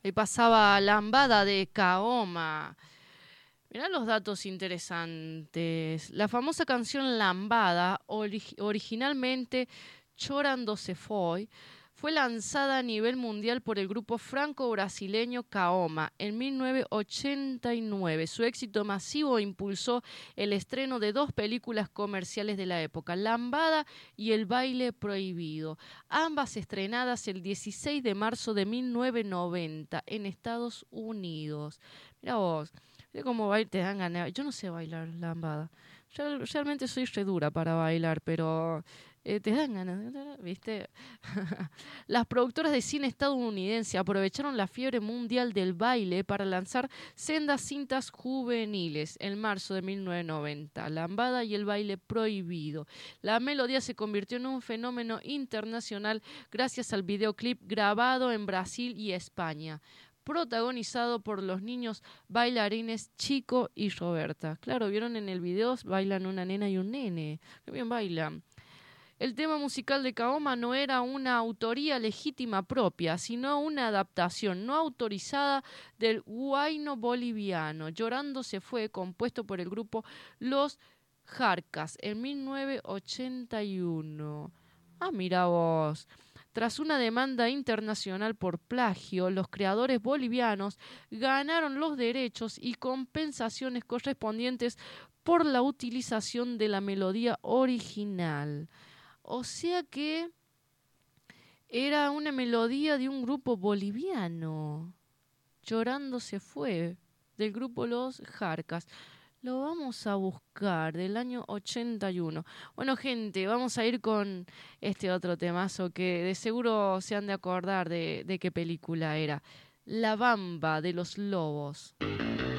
Ahí pasaba Lambada de Kaoma. Mirá los datos interesantes. La famosa canción Lambada, originalmente Chorando se foi, fue lanzada a nivel mundial por el grupo franco-brasileño Kaoma en 1989. Su éxito masivo impulsó el estreno de dos películas comerciales de la época, Lambada y El baile prohibido, ambas estrenadas el 16 de marzo de 1990 en Estados Unidos. Mira vos, mira cómo te dan ganas. Yo no sé bailar lambada. Yo realmente soy re dura para bailar, pero te dan ganas, ¿viste? Las productoras de cine estadounidenses aprovecharon la fiebre mundial del baile para lanzar sendas cintas juveniles en marzo de 1990, Lambada y el baile prohibido. La melodía se convirtió en un fenómeno internacional gracias al videoclip grabado en Brasil y España, protagonizado por los niños bailarines Chico y Roberta. Claro, vieron en el video, bailan una nena y un nene. Qué bien bailan. El tema musical de Kaoma no era una autoría legítima propia, sino una adaptación no autorizada del huayno boliviano. Llorando se fue, compuesto por el grupo Los Jarcas en 1981. Ah, mira vos. Tras una demanda internacional por plagio, los creadores bolivianos ganaron los derechos y compensaciones correspondientes por la utilización de la melodía original. O sea que era una melodía de un grupo boliviano. Llorando se fue, del grupo Los Jarcas. Lo vamos a buscar, del año 81. Bueno, gente, vamos a ir con este otro temazo que de seguro se han de acordar de qué película era. La Bamba de los Lobos.